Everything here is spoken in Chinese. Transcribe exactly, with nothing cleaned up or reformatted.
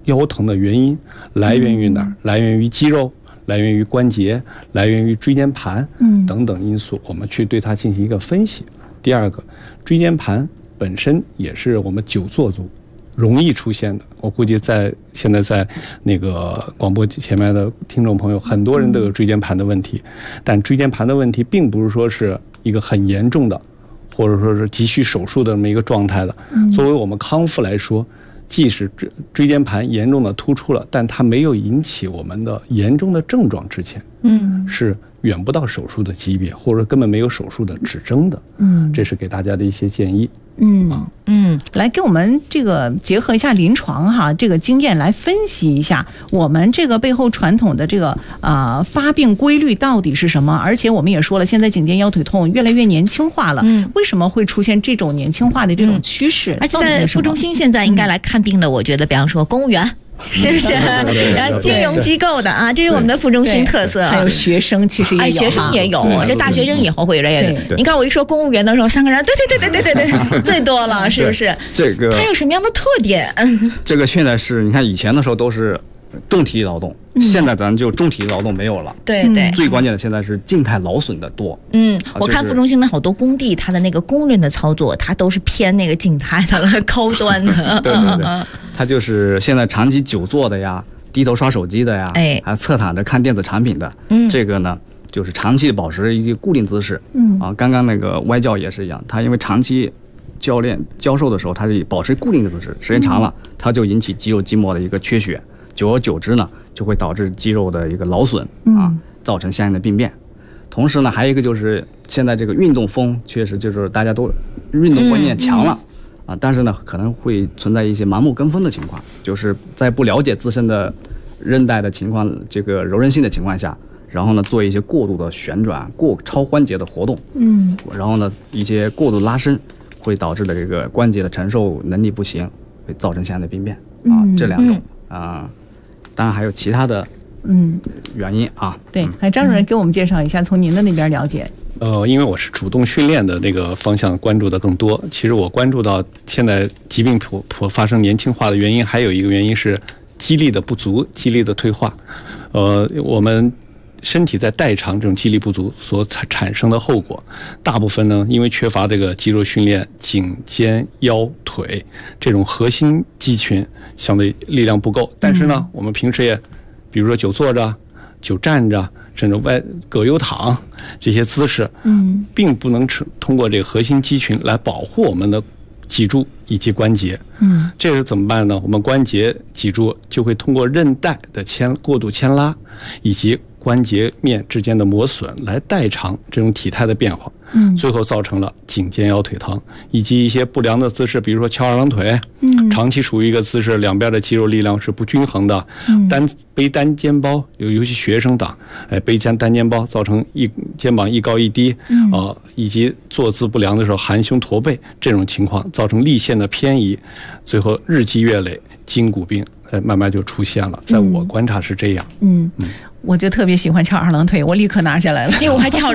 腰疼的原因来源于哪儿？来源于肌肉，来源于关节，来源于椎间盘等等因素，我们去对它进行一个分析。第二个，椎间盘本身也是我们久坐族容易出现的，我估计在现在在那个广播前面的听众朋友，很多人都有椎间盘的问题，但椎间盘的问题并不是说是一个很严重的，或者说是急需手术的这么一个状态的。作为我们康复来说，即使椎椎间盘严重的突出了，但它没有引起我们的严重的症状之前，嗯，是远不到手术的级别，或者根本没有手术的指征的。嗯，这是给大家的一些建议。 嗯、啊、嗯，来给我们这个结合一下临床哈这个经验来分析一下我们这个背后传统的这个啊、呃、发病规律到底是什么？而且我们也说了，现在颈肩腰腿痛越来越年轻化了，嗯，为什么会出现这种年轻化的这种趋势？ 嗯、而且在副中心现在应该来看病的，我觉得比方说公务员。是不是？然后金融机构的啊，这是我们的副中心特色。 还有学生，其实也有， 哎，学生也有。这大学生以后会越来越多。你看我一说公务员的时候，三个人，对对对对对对对对，最多了，是不是？ 这个它有什么样的特点？ 这个现在是你看以前的时候都是重体力劳动，现在咱就重体力劳动没有了。 对对， 最关键的现在是静态劳损的多。 嗯，我看副中心的好多工地，它的那个工人的操作，它都是偏那个静态的了，高端的。 对对对，它就是现在长期久坐的呀，低头刷手机的呀，哎，还侧躺着看电子产品的，嗯，这个呢就是长期保持一个固定姿势。嗯啊，刚刚那个歪教也是一样，他因为长期教练教授的时候，他是保持固定的姿势，时间长了，它就引起肌肉筋膜的一个缺血。久而久之呢，就会导致肌肉的一个劳损啊，造成相应的病变。同时呢，还有一个就是现在这个运动风确实就是大家都运动观念强了啊，但是呢，可能会存在一些盲目跟风的情况，就是在不了解自身的韧带的情况、这个柔韧性的情况下，然后呢做一些过度的旋转、过超关节的活动，嗯，然后呢一些过度拉伸，会导致的这个关节的承受能力不行，会造成相应的病变啊，这两种啊。当然还有其他的嗯原因啊。 对，来张主任给我们介绍一下，从您的那边了解。 呃，因为我是主动训练的那个方向关注的更多。其实我关注到现在疾病普普发生年轻化的原因，还有一个原因是肌力的不足、肌力的退化。呃，我们身体在代偿这种肌力不足所产生的后果，大部分呢，因为缺乏这个肌肉训练，颈肩腰腿这种核心肌群相对力量不够。但是呢，我们平时也，比如说久坐着、久站着，甚至外葛优躺这些姿势，嗯，并不能通过这个核心肌群来保护我们的脊柱以及关节。嗯，这是怎么办呢？我们关节、脊柱就会通过韧带的牵过度牵拉以及关节面之间的磨损来代偿这种体态的变化，嗯，最后造成了颈肩腰腿疼，以及一些不良的姿势，比如说翘二郎腿，嗯，长期处于一个姿势，两边的肌肉力量是不均衡的，嗯，单背单肩包，尤尤其学生党，哎，背肩单肩包造成一肩膀一高一低，嗯，呃，以及坐姿不良的时候含胸驼背这种情况，造成力线的偏移，最后日积月累，筋骨病，哎，慢慢就出现了。在我观察是这样， 嗯嗯。我就特别喜欢翘二郎腿，我立刻拿下来了， 因为我还翘